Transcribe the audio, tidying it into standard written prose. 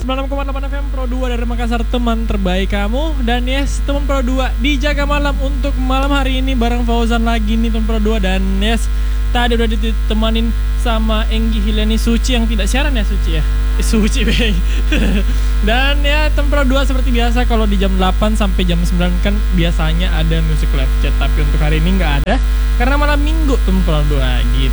96,8 FM Pro 2 dari Makassar, teman terbaik kamu. Dan yes, teman Pro 2 dijaga malam untuk malam hari ini bareng Fauzan lagi nih teman Pro 2. Dan yes, tadi udah ditemanin sama Enggi Hileni Suci yang tidak siaran ya Suci ya. Suci bang. Dan ya teman Pro 2 seperti biasa kalau di jam 8 sampai jam 9 kan biasanya ada music live chat. Tapi untuk hari ini nggak ada karena malam minggu teman Pro 2 gitu.